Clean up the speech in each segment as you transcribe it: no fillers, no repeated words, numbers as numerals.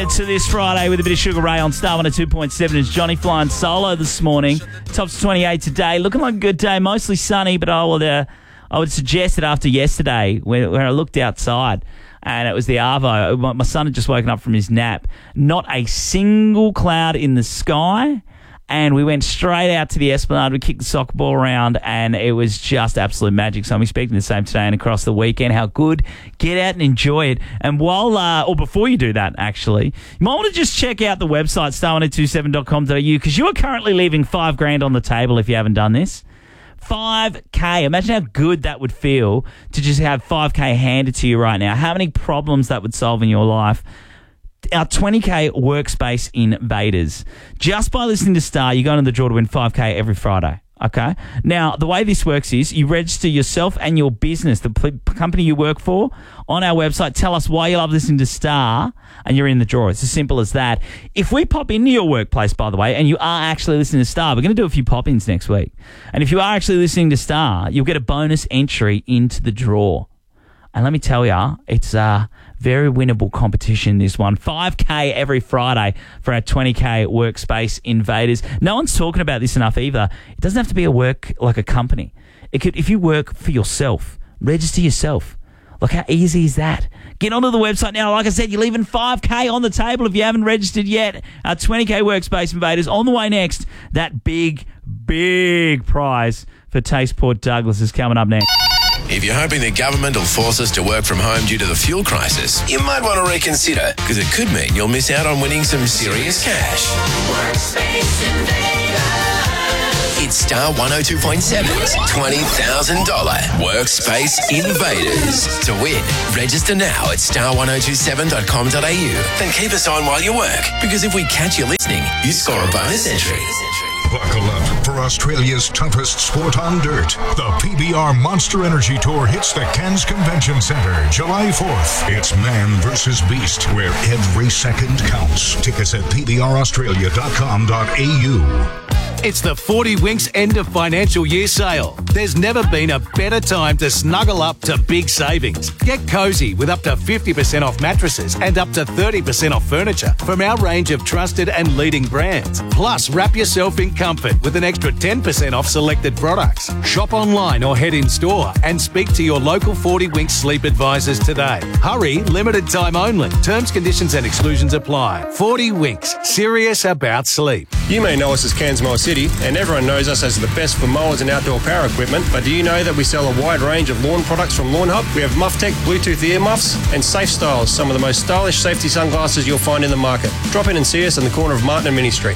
To this Friday with a bit of Sugar Ray on Star 102.7. It's Johnny flying solo this morning. Tops 28 today. Looking like a good day. Mostly sunny, but I would suggest that after yesterday when I looked outside and it was the Arvo, my son had just woken up from his nap. Not a single cloud in the sky. And we went straight out to the Esplanade. We kicked the soccer ball around, and it was just absolute magic. So I'm expecting the same today and across the weekend. How good. Get out and enjoy it. And or before you do that, actually, you might want to just check out the website, star1027.com.au, because you are currently leaving $5,000 on the table if you haven't done this. $5,000. Imagine how good that would feel to just have $5,000 handed to you right now. How many problems that would solve in your life. Our 20K workspace invaders. Just by listening to Star, you go into the draw to win $5,000 every Friday. Okay? Now, the way this works is you register yourself and your business, the company you work for, on our website. Tell us why you love listening to Star, and you're in the draw. It's as simple as that. If we pop into your workplace, by the way, and you are actually listening to Star, we're going to do a few pop-ins next week. And if you are actually listening to Star, you'll get a bonus entry into the draw. And let me tell you, it's a very winnable competition, this one. $5,000 every Friday for our 20K workspace invaders. No one's talking about this enough either. It doesn't have to be like a company. It could, if you work for yourself, register yourself. Look how easy is that? Get onto the website now. Like I said, you're leaving $5,000 on the table if you haven't registered yet. Our 20K workspace invaders on the way next. That big prize for Taste Port Douglas is coming up next. If you're hoping the government will force us to work from home due to the fuel crisis, you might want to reconsider, because it could mean you'll miss out on winning some serious cash. Workspace Invaders. It's Star 102.7's $20,000 Workspace Invaders. To win, register now at star1027.com.au. Then keep us on while you work, because if we catch you listening, you score a bonus entry. Buckle up for Australia's toughest sport on dirt. The PBR Monster Energy Tour hits the Cairns Convention Centre July 4th. It's man versus beast, where every second counts. Tickets at pbraustralia.com.au. It's the 40 Winks end of financial year sale. There's never been a better time to snuggle up to big savings. Get cozy with up to 50% off mattresses and up to 30% off furniture from our range of trusted and leading brands. Plus, wrap yourself in comfort with an extra 10% off selected products. Shop online or head in store and speak to your local 40 Winks sleep advisors today. Hurry, limited time only. Terms, conditions and exclusions apply. 40 Winks, serious about sleep. You may know us as Cairns Mower City, and everyone knows us as the best for mowers and outdoor power equipment, but do you know that we sell a wide range of lawn products from Lawn Hub? We have MuffTech Bluetooth ear muffs and Safe Styles, some of the most stylish safety sunglasses you'll find in the market. Drop in and see us on the corner of Martin and Mini Street.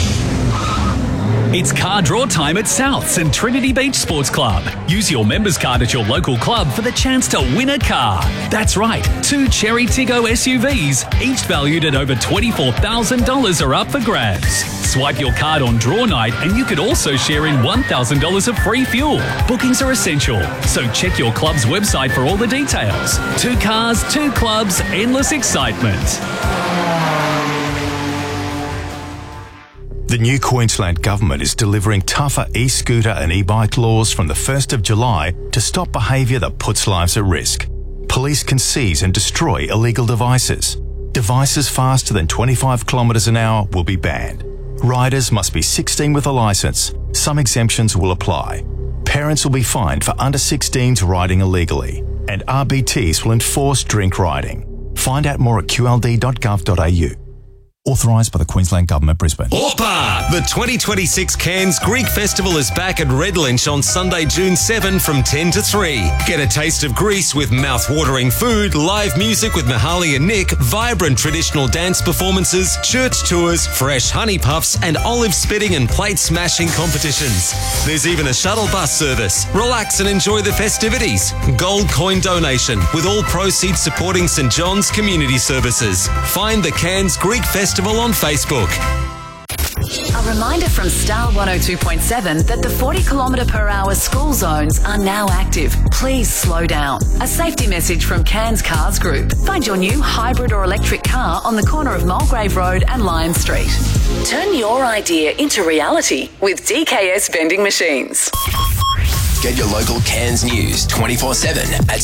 It's car draw time at Souths and Trinity Beach Sports Club. Use your members card at your local club for the chance to win a car. That's right, 2 Cherry Tiggo SUVs, each valued at over $24,000 are up for grabs. Swipe your card on draw night and you could also share in $1,000 of free fuel. Bookings are essential, so check your club's website for all the details. 2 cars, 2 clubs, endless excitement. The new Queensland Government is delivering tougher e-scooter and e-bike laws from the 1st of July to stop behaviour that puts lives at risk. Police can seize and destroy illegal devices. Devices faster than 25 kilometres an hour will be banned. Riders must be 16 with a licence. Some exemptions will apply. Parents will be fined for under 16s riding illegally. And RBTs will enforce drink riding. Find out more at qld.gov.au. Authorised by the Queensland Government, Brisbane. Orpa! The 2026 Cairns Greek Festival is back at Red Lynch on Sunday, June 7 from 10 to 3. Get a taste of Greece with mouth-watering food, live music with Mihaly and Nick, vibrant traditional dance performances, church tours, fresh honey puffs, and olive spitting and plate smashing competitions. There's even a shuttle bus service. Relax and enjoy the festivities. Gold coin donation with all proceeds supporting St John's Community Services. Find the Cairns Greek Festival on Facebook. A reminder from Star 102.7 that the 40km/h school zones are now active. Please slow down. A safety message from Cairns Cars Group. Find your new hybrid or electric car on the corner of Mulgrave Road and Lion Street. Turn your idea into reality with DKS Vending Machines. Get your local Cairns news 24/7 at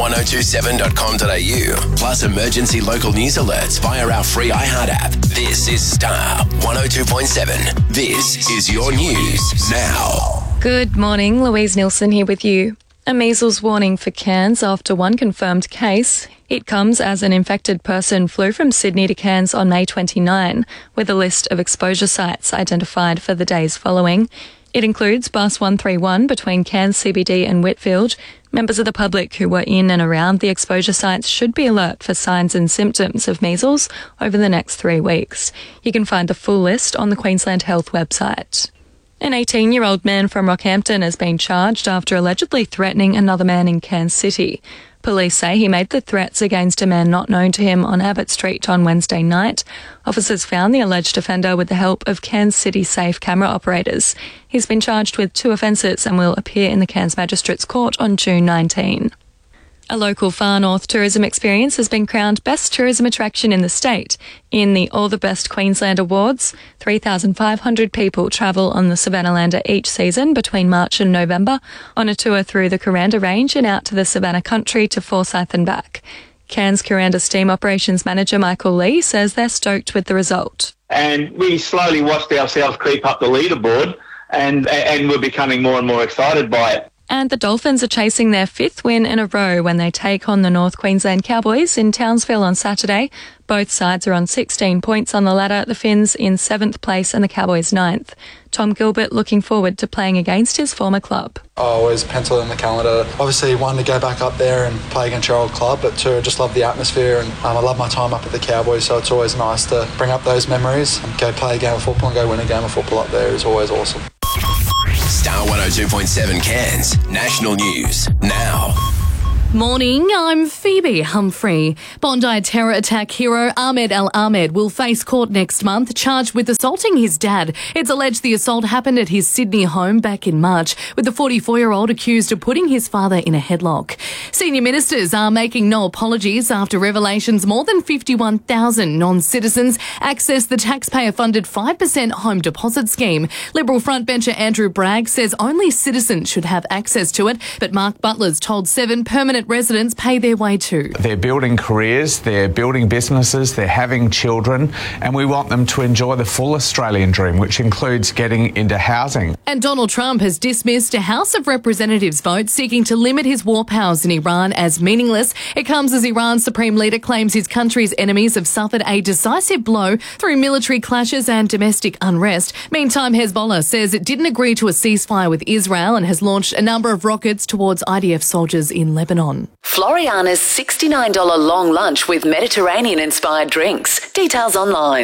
star1027.com.au. Plus emergency local news alerts via our free iHeart app. This is Star 102.7. This is your news now. Good morning, Louise Nielsen here with you. A measles warning for Cairns after one confirmed case. It comes as an infected person flew from Sydney to Cairns on May 29, with a list of exposure sites identified for the days following. It includes Bus 131 between Cairns CBD and Whitfield. Members of the public who were in and around the exposure sites should be alert for signs and symptoms of measles over the next 3 weeks. You can find the full list on the Queensland Health website. An 18-year-old man from Rockhampton has been charged after allegedly threatening another man in Cairns City. Police say he made the threats against a man not known to him on Abbott Street on Wednesday night. Officers found the alleged offender with the help of Cairns City Safe camera operators. He's been charged with 2 offences and will appear in the Cairns Magistrates Court on June 19. A local Far North tourism experience has been crowned Best Tourism Attraction in the state in the All the Best Queensland Awards. 3,500 people travel on the Savannah-lander each season between March and November on a tour through the Kuranda Range and out to the Savannah country to Forsyth and back. Cairns Kuranda Steam Operations Manager Michael Lee says they're stoked with the result. And we slowly watched ourselves creep up the leaderboard and we're becoming more and more excited by it. And the Dolphins are chasing their 5th win in a row when they take on the North Queensland Cowboys in Townsville on Saturday. Both sides are on 16 points on the ladder, the Finns in 7th place and the Cowboys 9th. Tom Gilbert looking forward to playing against his former club. I always pencil in the calendar. Obviously, 1, to go back up there and play against your old club, but 2, I just love the atmosphere and I love my time up at the Cowboys, so it's always nice to bring up those memories and go play a game of football and go win a game of football up there is always awesome. Star 102.7 Cairns. National news now. Morning, I'm Phoebe Humphrey. Bondi terror attack hero Ahmed Al Ahmed will face court next month, charged with assaulting his dad. It's alleged the assault happened at his Sydney home back in March, with the 44-year-old accused of putting his father in a headlock. Senior ministers are making no apologies after revelations more than 51,000 non-citizens access the taxpayer-funded 5% home deposit scheme. Liberal frontbencher Andrew Bragg says only citizens should have access to it, but Mark Butler's told 7 permanent residents pay their way too. They're building careers, they're building businesses, they're having children, and we want them to enjoy the full Australian dream, which includes getting into housing. And Donald Trump has dismissed a House of Representatives vote seeking to limit his war powers in Iran as meaningless. It comes as Iran's supreme leader claims his country's enemies have suffered a decisive blow through military clashes and domestic unrest. Meantime, Hezbollah says it didn't agree to a ceasefire with Israel and has launched a number of rockets towards IDF soldiers in Lebanon. Floriana's $69 long lunch with Mediterranean-inspired drinks. Details online.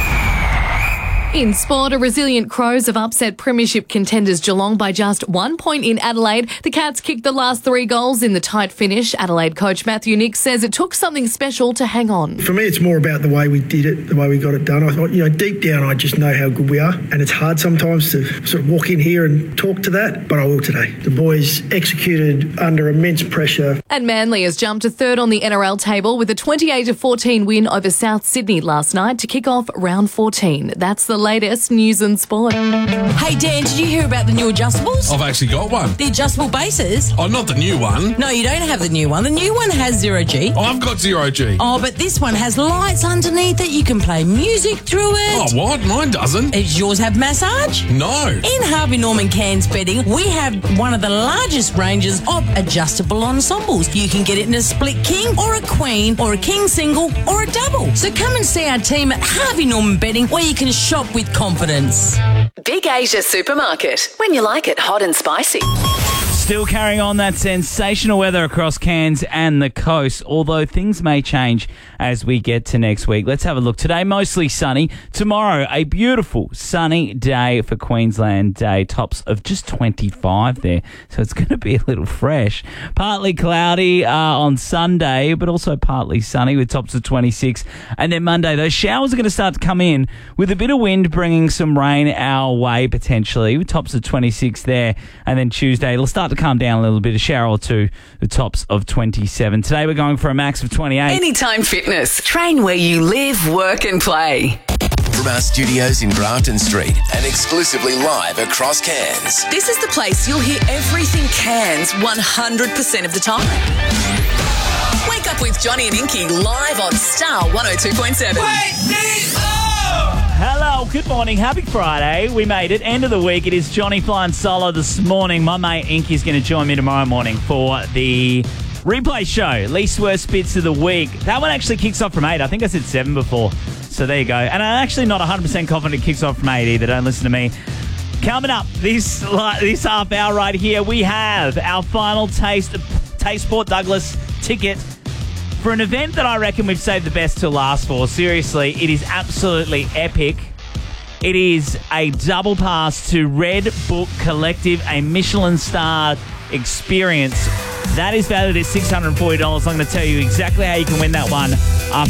In sport, a resilient Crows have upset premiership contenders Geelong by just 1 point in Adelaide. The Cats kicked the last 3 goals in the tight finish. Adelaide coach Matthew Nick says it took something special to hang on. For me, it's more about the way we did it, the way we got it done. I thought, deep down, I just know how good we are. And it's hard sometimes to sort of walk in here and talk to that, but I will today. The boys executed under immense pressure. And Manly has jumped to 3rd on the NRL table with a 28-14 win over South Sydney last night to kick off round 14. That's the latest news and sport. Hey Dan, did you hear about the new adjustables? I've actually got one. The adjustable bases? Oh, not the new one. No, you don't have the new one. The new one has 0G. I've got 0G. Oh, but this one has lights underneath it. You can play music through it. Oh, what? Mine doesn't. Does yours have massage? No. In Harvey Norman Cairns Bedding, we have one of the largest ranges of adjustable ensembles. You can get it in a split king or a queen or a king single or a double. So come and see our team at Harvey Norman Bedding, where you can shop with confidence. Big Asia Supermarket. When you like it hot and spicy. Still carrying on that sensational weather across Cairns and the coast, although things may change as we get to next week. Let's have a look. Today, mostly sunny. Tomorrow, a beautiful sunny day for Queensland Day. Tops of just 25 there, so it's going to be a little fresh. Partly cloudy on Sunday, but also partly sunny with tops of 26. And then Monday, those showers are going to start to come in with a bit of wind, bringing some rain our way potentially, with tops of 26 there. And then Tuesday, it'll start to calm down a little bit, a shower or two, the tops of 27. Today we're going for a max of 28. Anytime Fitness. Train where you live, work and play. from our studios in Grafton Street and exclusively live across Cairns. This is the place you'll hear everything Cairns 100% of the time. Wake up with Johnny and Inky live on Star 102.7. Hello, good morning, happy Friday. We made it, end of the week. It is Johnny flying solo this morning. My mate Inky's going to join me tomorrow morning for the replay show, least worst bits of the week. That one actually kicks off from 8. I think I said 7 before. So there you go. And I'm actually not 100% confident it kicks off from 8 either. Don't listen to me. Coming up this half hour right here, we have our final taste Port Douglas ticket for an event that I reckon we've saved the best till last for. Seriously, it is absolutely epic. It is a double pass to Red Book Collective, a Michelin-starred experience. That is valued at $640. I'm going to tell you exactly how you can win that one